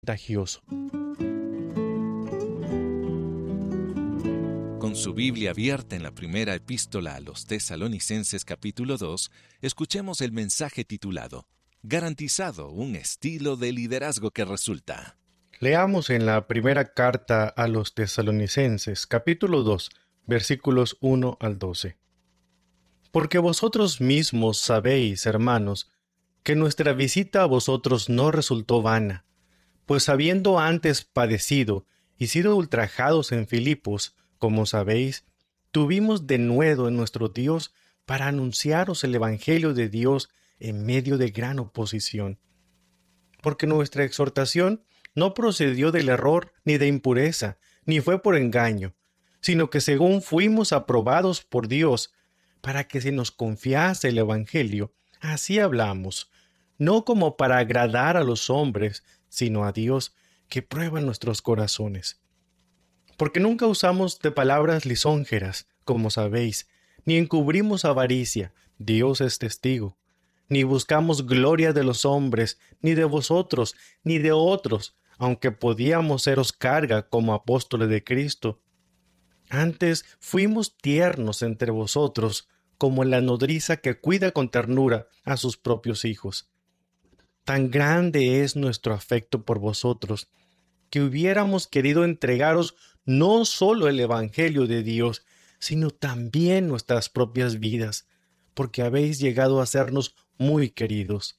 contagioso. Con su Biblia abierta en la primera epístola a los Tesalonicenses capítulo 2, escuchemos el mensaje titulado Garantizado, un estilo de liderazgo que resulta. Leamos en la primera carta a los Tesalonicenses capítulo 2, versículos 1 al 12. Porque vosotros mismos sabéis, hermanos, que nuestra visita a vosotros no resultó vana, pues habiendo antes padecido y sido ultrajados en Filipos, como sabéis, tuvimos denuedo en nuestro Dios para anunciaros el Evangelio de Dios en medio de gran oposición. Porque nuestra exhortación no procedió del error ni de impureza, ni fue por engaño, sino que según fuimos aprobados por Dios, para que se nos confiase el Evangelio, así hablamos, no como para agradar a los hombres, sino a Dios, que prueba nuestros corazones. Porque nunca usamos de palabras lisonjeras, como sabéis, ni encubrimos avaricia, Dios es testigo, ni buscamos gloria de los hombres, ni de vosotros, ni de otros, aunque podíamos seros carga como apóstoles de Cristo. Antes fuimos tiernos entre vosotros, como la nodriza que cuida con ternura a sus propios hijos. Tan grande es nuestro afecto por vosotros, que hubiéramos querido entregaros no solo el Evangelio de Dios, sino también nuestras propias vidas, porque habéis llegado a sernos muy queridos.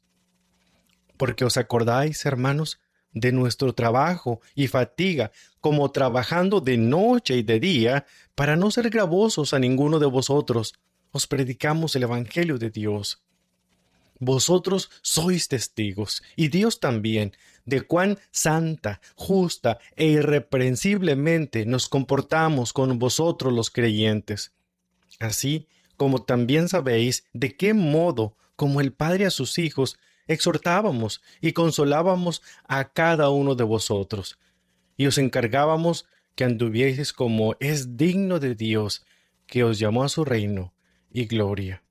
Porque os acordáis, hermanos, de nuestro trabajo y fatiga, como trabajando de noche y de día, para no ser gravosos a ninguno de vosotros, os predicamos el Evangelio de Dios. Vosotros sois testigos, y Dios también, de cuán santa, justa e irreprensiblemente nos comportamos con vosotros los creyentes. Así como también sabéis de qué modo, como el Padre a sus hijos, exhortábamos y consolábamos a cada uno de vosotros, y os encargábamos que anduvieseis como es digno de Dios, que os llamó a su reino y gloria.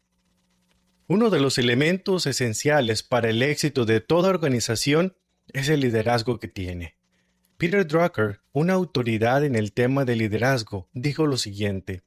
Uno de los elementos esenciales para el éxito de toda organización es el liderazgo que tiene. Peter Drucker, una autoridad en el tema de liderazgo, dijo lo siguiente: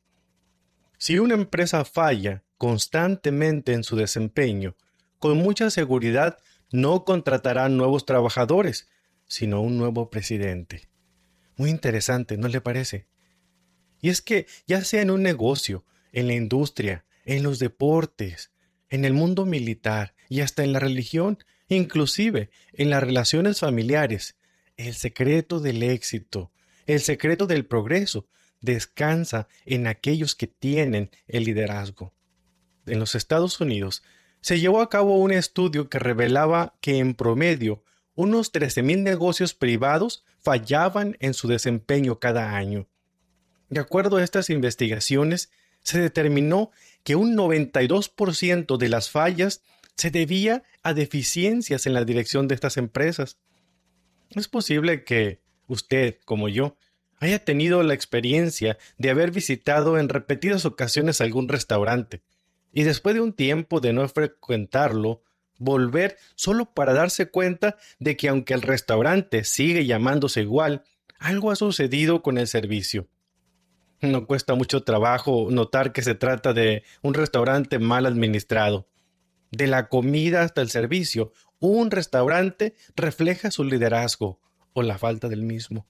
si una empresa falla constantemente en su desempeño, con mucha seguridad no contratará nuevos trabajadores, sino un nuevo presidente. Muy interesante, ¿no le parece? Y es que ya sea en un negocio, en la industria, en los deportes, en el mundo militar y hasta en la religión, inclusive en las relaciones familiares, el secreto del éxito, el secreto del progreso, descansa en aquellos que tienen el liderazgo. En los Estados Unidos se llevó a cabo un estudio que revelaba que en promedio unos 13,000 negocios privados fallaban en su desempeño cada año. De acuerdo a estas investigaciones, se determinó que un 92% de las fallas se debía a deficiencias en la dirección de estas empresas. Es posible que usted, como yo, haya tenido la experiencia de haber visitado en repetidas ocasiones algún restaurante y después de un tiempo de no frecuentarlo, volver solo para darse cuenta de que aunque el restaurante sigue llamándose igual, algo ha sucedido con el servicio. No cuesta mucho trabajo notar que se trata de un restaurante mal administrado. De la comida hasta el servicio, un restaurante refleja su liderazgo o la falta del mismo.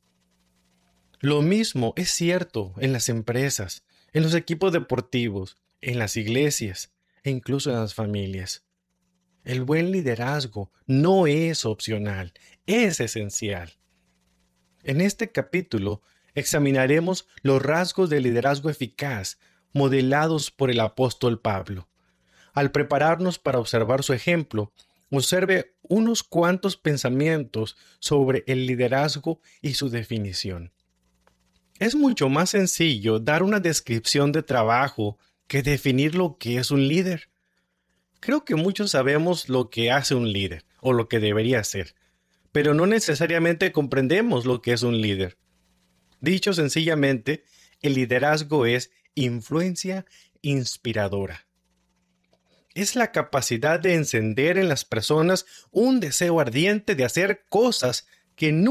Lo mismo es cierto en las empresas, en los equipos deportivos, en las iglesias e incluso en las familias. El buen liderazgo no es opcional, es esencial. En este capítulo examinaremos los rasgos de liderazgo eficaz modelados por el apóstol Pablo. Al prepararnos para observar su ejemplo, observe unos cuantos pensamientos sobre el liderazgo y su definición. Es mucho más sencillo dar una descripción de trabajo que definir lo que es un líder. Creo que muchos sabemos lo que hace un líder o lo que debería hacer, pero no necesariamente comprendemos lo que es un líder. Dicho sencillamente, el liderazgo es influencia inspiradora. Es la capacidad de encender en las personas un deseo ardiente de hacer cosas que nunca